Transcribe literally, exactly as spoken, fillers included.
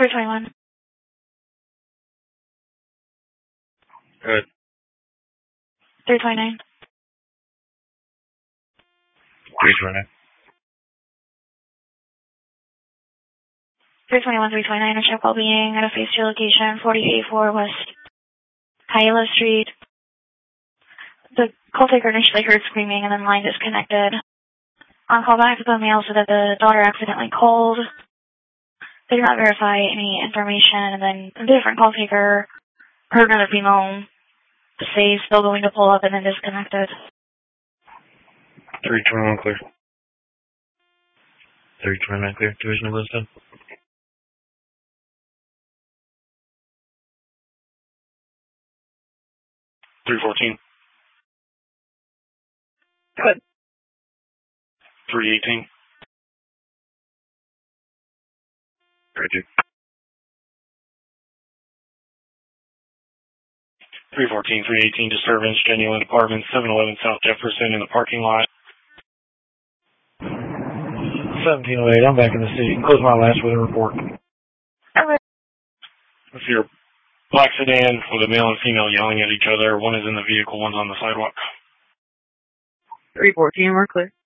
three twenty-one. Good. three twenty-nine. three twenty-nine. three twenty-one, three twenty-nine, a check well-being at a phase two location, forty eighty-four West Hyla Street. The call taker initially heard screaming and then line disconnected. On call back, the male said that the daughter accidentally called. They did not verify any information, and then a different call taker heard another female say still going to pull up and then disconnected. three twenty-one clear. three twenty-nine clear. Division of Lisbon. three fourteen. Good. three eighteen. Roger. three fourteen, three eighteen, disturbance, Genuine Apartments, seven eleven South Jefferson in the parking lot. seventeen oh eight, I'm back in the city. Close my last with a report. Okay. If you're black sedan with a male and female yelling at each other, one is in the vehicle, one's on the sidewalk. three fourteen, we're clear.